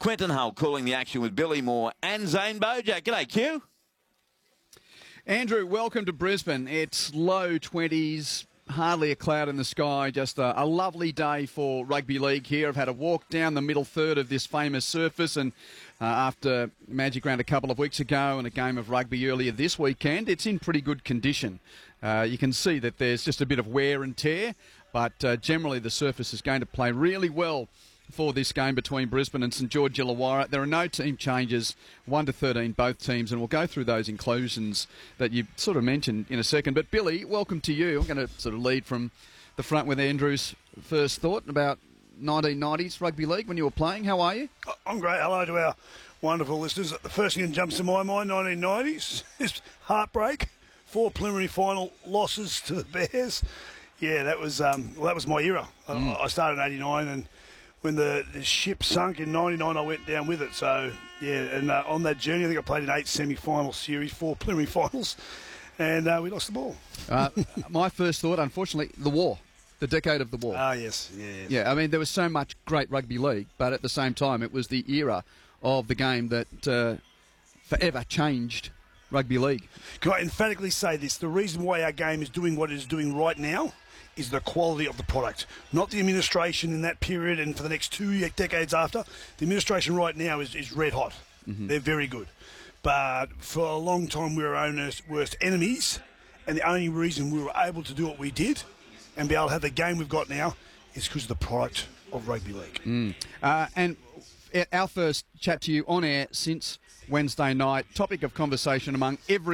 Quentin Hull calling the action with Billy Moore and Zane Bojack. G'day, Q. Andrew, welcome to Brisbane. It's low 20s, hardly a cloud in the sky, just a lovely day for rugby league here. I've had a walk down the middle third of this famous surface, and after Magic Round a couple of weeks ago and a game of rugby earlier this weekend, it's in pretty good condition. You can see that there's just a bit of wear and tear, but generally the surface is going to play really well for this game between Brisbane and St George Illawarra. There are no team changes, 1 to 13 both teams, and we'll go through those inclusions that you sort of mentioned in a second. But Billy, welcome to you. I'm going to sort of lead from the front with Andrew's first thought about 1990s rugby league when you were playing. How are you? I'm great. Hello to our wonderful listeners. The first thing that jumps to my mind, 1990s, is heartbreak. 4 preliminary final losses to the Bears. Yeah, that was my era. I started in 89, and when the ship sunk in 99, I went down with it. So, yeah, and on that journey, I think I played in 8 semi-final series, 4 preliminary finals, and we lost the ball. My first thought, unfortunately, the war, the decade of the war. Ah, yes. Yeah, I mean, there was so much great rugby league, but at the same time, it was the era of the game that forever changed rugby league. Can I emphatically say this? The reason why our game is doing what it is doing right now is the quality of the product, not the administration in that period and for the next 2 decades after. The administration right now is red hot. Mm-hmm. They're very good. But for a long time, we were our own worst enemies, and the only reason we were able to do what we did and be able to have the game we've got now is because of the product of rugby league. And our first chat to you on air since Wednesday night, topic of conversation among every